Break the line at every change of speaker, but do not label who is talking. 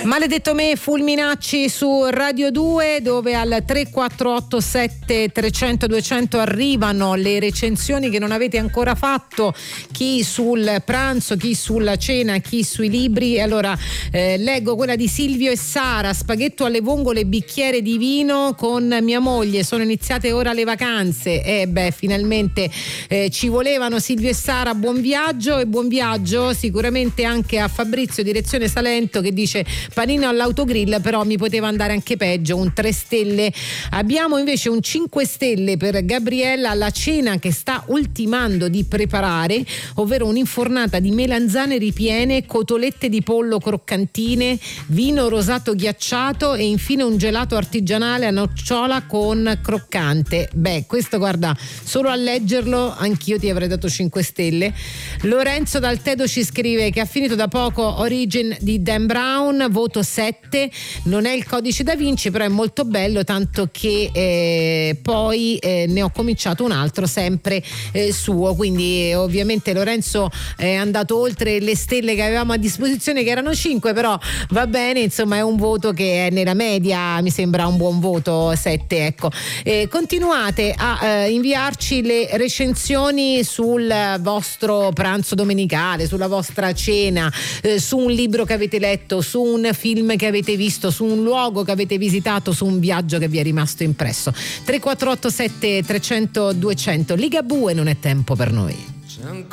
Maledetto me, Fulminacci su Radio 2, dove al 3487 300 200 arrivano le recensioni che non avete ancora fatto, chi sul pranzo, chi sulla cena, chi sui libri. Allora leggo quella di Silvio e Sara: spaghetto alle vongole, bicchiere di vino con mia moglie, sono iniziate ora le vacanze. Finalmente ci volevano Silvio e Sara. Buon viaggio, e buon viaggio sicuramente anche a Fabrizio, direzione Salento, che dice panino all'autogrill, però mi poteva andare anche peggio, un 3 stelle. Abbiamo invece un 5 stelle per Gabriella, alla cena che sta ultimando di preparare, ovvero un'infornata di melanzane ripiene, cotolette di pollo croccantine, vino rosato ghiacciato e infine un gelato artigianale a nocciola con croccante. Questo, guarda, solo a leggerlo anch'io ti avrei dato 5 stelle. Lorenzo Dal Tedo ci scrive che ha finito da poco Origin di Dan Brown, voto 7. Non è il Codice da Vinci, però è molto bello, tanto che poi ne ho cominciato un altro sempre suo, quindi ovviamente Lorenzo è andato oltre le stelle che avevamo a disposizione, che erano 5, però va bene, insomma è un voto che è nella media, mi sembra un buon voto, 7, ecco. Continuate a inviarci le recensioni sul vostro pranzo domenicale, sulla vostra cena, su un libro che avete letto, su un film che avete visto, su un luogo che avete visitato, su un viaggio che vi è rimasto impresso. 3487 300 200. Ligabue, non è tempo per noi.
C'è